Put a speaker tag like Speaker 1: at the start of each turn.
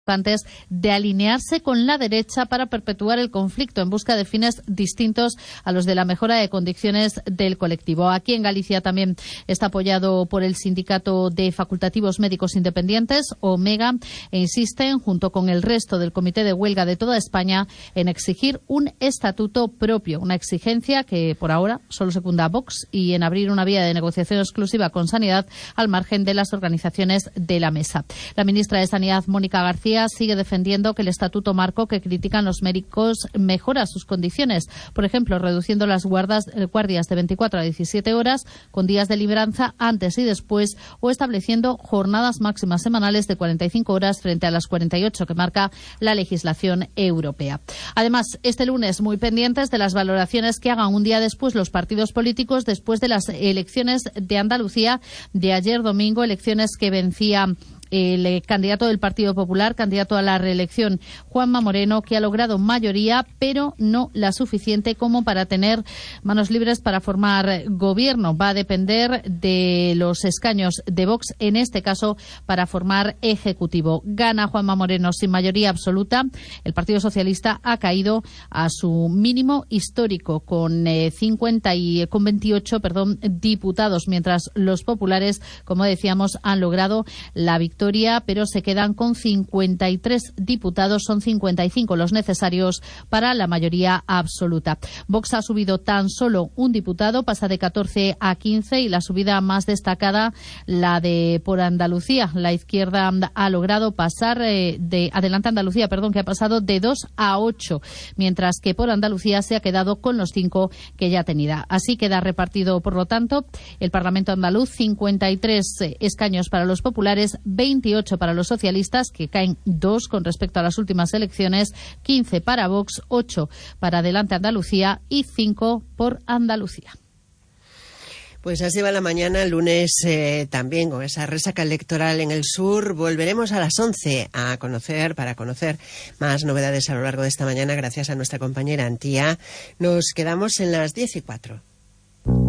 Speaker 1: de alinearse con la derecha para perpetuar el conflicto en busca de fines distintos a los de la mejora de condiciones del colectivo. Aquí en Galicia también está apoyado por el Sindicato de Facultativos Médicos Independientes, OMEGA, e insisten, junto con el resto del Comité de Huelga de toda España, en exigir un estatuto propio, una exigencia que por ahora solo secunda a Vox, y en abrir una vía de negociación exclusiva con Sanidad al margen de las organizaciones de la mesa. La ministra de Sanidad, Mónica García, sigue defendiendo que el estatuto marco que critican los médicos mejora sus condiciones, por ejemplo, reduciendo las guardias de 24 a 17 horas con días de libranza antes y después, o estableciendo jornadas máximas semanales de 45 horas frente a las 48 que marca la legislación europea. Además, este lunes muy pendientes de las valoraciones que hagan un día después los partidos políticos después de las elecciones de Andalucía de ayer domingo, elecciones que vencía el candidato del Partido Popular, candidato a la reelección, Juanma Moreno, que ha logrado mayoría, pero no la suficiente como para tener manos libres para formar gobierno. Va a depender de los escaños de Vox, en este caso, para formar ejecutivo. Gana Juanma Moreno sin mayoría absoluta. El Partido Socialista ha caído a su mínimo histórico con 28 diputados, mientras los populares, como decíamos, han logrado la victoria, pero se quedan con 53 diputados, son 55 los necesarios para la mayoría absoluta. Vox ha subido tan solo un diputado, pasa de 14 a 15, y la subida más destacada, la de por Andalucía. La izquierda ha logrado pasar de Adelante Andalucía, que ha pasado de 2 a 8, mientras que por Andalucía se ha quedado con los 5 que ya tenía. Así queda repartido, por lo tanto, el Parlamento andaluz: 53 escaños para los populares, 28 para los socialistas, que caen 2 con respecto a las últimas elecciones, 15 para Vox, 8 para Adelante Andalucía y 5 por Andalucía.
Speaker 2: Pues así va la mañana, lunes también, con esa resaca electoral en el sur. Volveremos a las 11 para conocer más novedades a lo largo de esta mañana, gracias a nuestra compañera Antía. Nos quedamos en las 10:04.